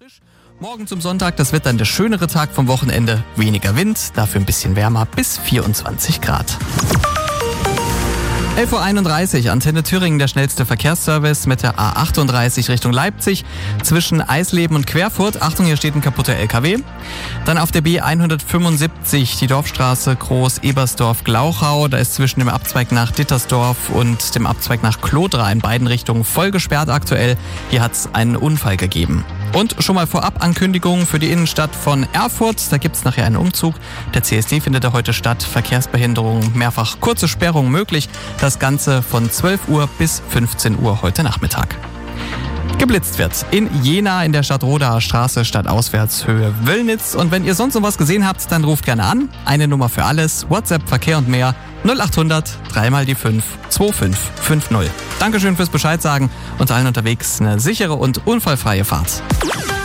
frisch. Morgen zum Sonntag, das wird dann der schönere Tag vom Wochenende. Weniger Wind, dafür ein bisschen wärmer, bis 24 Grad. 11.31 Uhr, Antenne Thüringen, der schnellste Verkehrsservice mit der A38 Richtung Leipzig zwischen Eisleben und Querfurt. Achtung, hier steht ein kaputter LKW. Dann auf der B175 die Dorfstraße Groß-Ebersdorf-Glauchau. Da ist zwischen dem Abzweig nach Dittersdorf und dem Abzweig nach Klodra in beiden Richtungen voll gesperrt aktuell. Hier hat es einen Unfall gegeben. Und schon mal vorab Ankündigungen für die Innenstadt von Erfurt. Da gibt es nachher einen Umzug. Der CSD findet da heute statt. Verkehrsbehinderung, mehrfach kurze Sperrungen möglich. Das Ganze von 12 Uhr bis 15 Uhr heute Nachmittag. Geblitzt wird in Jena in der Stadtrodaer Straße, stadtauswärts Höhe Wöllnitz. Und wenn ihr sonst noch was gesehen habt, dann ruft gerne an. Eine Nummer für alles, WhatsApp, Verkehr und mehr 0800 3 mal die 5 2550. Dankeschön fürs Bescheid sagen und allen unterwegs eine sichere und unfallfreie Fahrt.